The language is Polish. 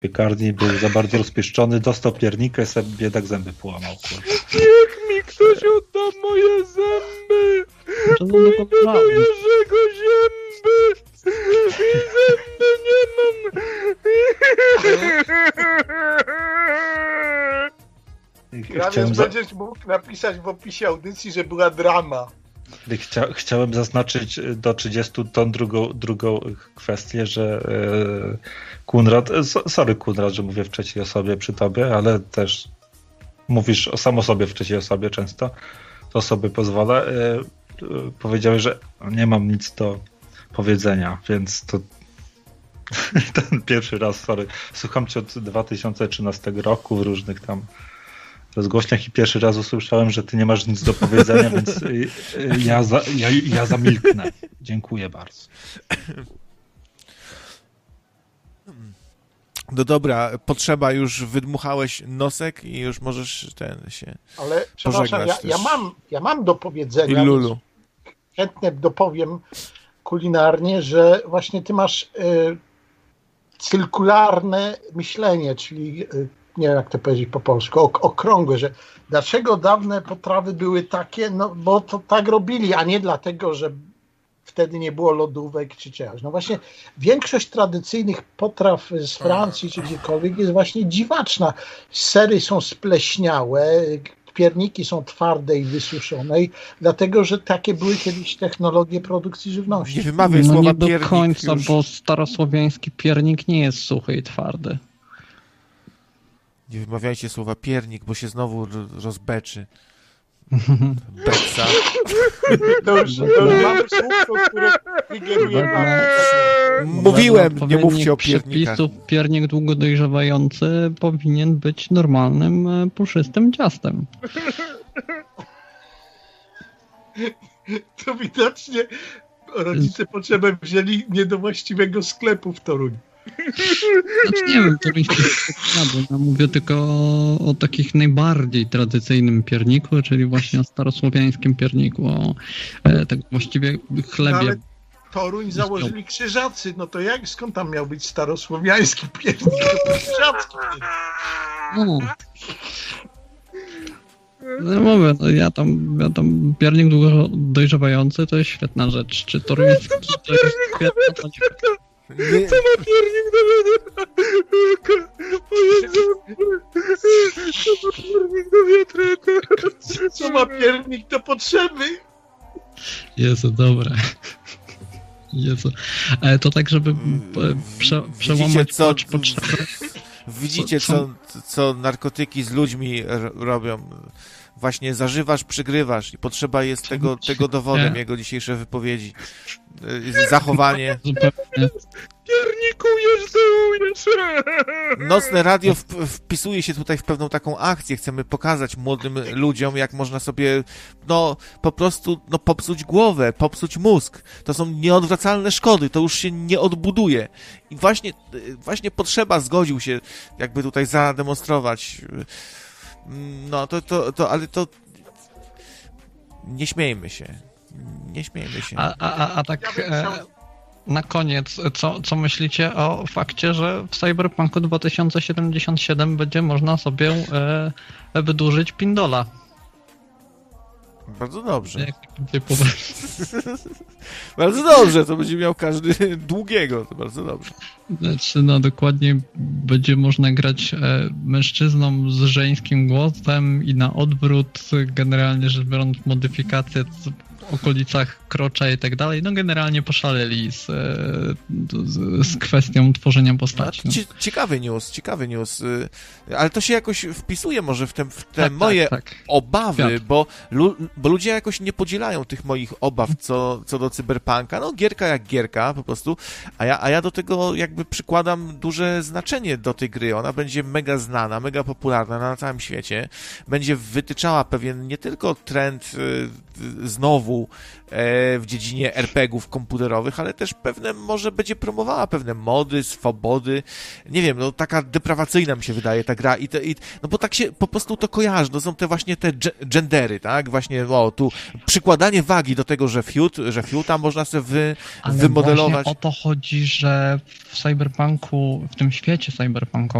piekarni, był za bardzo rozpieszczony, dostał piernikę, sobie biedak zęby połamał. Niech mi ktoś odda moje zęby! Pójdę do Jerzego zęby! I zęby nie mam! Więc będziesz mógł napisać w opisie audycji, że była drama. Chciałem zaznaczyć do 30 ton drugą kwestię, że Konrad, sorry Konrad, że mówię w trzeciej osobie przy tobie, ale też mówisz sam o sobie w trzeciej osobie często, to sobie pozwolę. Powiedziałeś, że nie mam nic do powiedzenia, więc to ten pierwszy raz, sorry, słucham cię od 2013 roku w różnych tam rozgłośniach i pierwszy raz usłyszałem, że ty nie masz nic do powiedzenia, więc ja zamilknę. Dziękuję bardzo. No dobra, potrzeba, już wydmuchałeś nosek i już możesz się ale przepraszam, ja mam do powiedzenia. I Lulu. Chętnie dopowiem kulinarnie, że właśnie ty masz cyrkularne myślenie, czyli nie wiem jak to powiedzieć po polsku, okrągłe, że dlaczego dawne potrawy były takie, no bo to tak robili, a nie dlatego, że wtedy nie było lodówek czy czegoś. No właśnie większość tradycyjnych potraw z Francji czy gdziekolwiek jest właśnie dziwaczna. Sery są spleśniałe, pierniki są twarde i wysuszone, dlatego, że takie były kiedyś technologie produkcji żywności. Nie wymawiaj słowa nie do piernik końca, już. bo starosłowiański piernik nie jest suchy i twardy. Nie wymawiajcie słowa piernik, bo się znowu rozbeczy. Beksa. To już mamy słówko, które wygeruje. Mówiłem, nie mówcie o piernikach. Piernik długo dojrzewający powinien być normalnym, puszystym ciastem. To widocznie rodzice potrzebę wzięli nie do właściwego sklepu w Toruniu. Znaczy nie wiem, ja mówię tylko o takich najbardziej tradycyjnym pierniku, czyli właśnie o starosłowiańskim pierniku, o tak właściwie chlebie. Ale Toruń założyli Krzyżacy, no to skąd tam miał być starosłowiański piernik? Krzyżacki. No. No mówię, ja tam piernik długo dojrzewający to jest świetna rzecz. Czy toruński to jest świetna, to nie. Co ma piernik do wiadra? Co ma piernik do wiadra? Co ma piernik do potrzeby? Jezu, dobre. Jezu. Ale to tak, żeby przełamać potrzeby. Widzicie, co narkotyki z ludźmi robią. Właśnie zażywasz, przygrywasz i potrzeba jest tego dowodem, jego dzisiejsze wypowiedzi. Zachowanie. Piernikujesz, załujesz. Nocne radio wpisuje się tutaj w pewną taką akcję. Chcemy pokazać młodym ludziom, jak można sobie po prostu popsuć głowę, popsuć mózg. To są nieodwracalne szkody, to już się nie odbuduje. I właśnie potrzeba zgodził się jakby tutaj zademonstrować. No ale to nie śmiejmy się. Nie śmiejmy się. A tak na koniec, co myślicie o fakcie, że w Cyberpunku 2077 będzie można sobie wydłużyć pindola? Bardzo dobrze. Bardzo dobrze, to będzie miał każdy długiego, to bardzo dobrze. Znaczy, dokładnie będzie można grać mężczyzną z żeńskim głosem i na odwrót, generalnie rzecz biorąc modyfikacje w okolicach krocza i tak dalej. No generalnie poszaleli z kwestią tworzenia postaci. Ciekawy news. Ale to się jakoś wpisuje może w te moje obawy, bo ludzie jakoś nie podzielają tych moich obaw co do Cyberpunka. No gierka jak gierka po prostu, a ja do tego jakby przykładam duże znaczenie do tej gry. Ona będzie mega znana, mega popularna na całym świecie. Będzie wytyczała pewien nie tylko trend znowu rozwoju w dziedzinie RPG-ów komputerowych, ale też może będzie promowała pewne mody, swobody. Nie wiem, no taka deprawacyjna mi się wydaje ta gra no bo tak się po prostu to kojarzy, no są te właśnie te gendery, tak? Właśnie, tu przykładanie wagi do tego, że fiuta można sobie wymodelować. Ale o to chodzi, że w cyberpunku, w tym świecie cyberpunkowym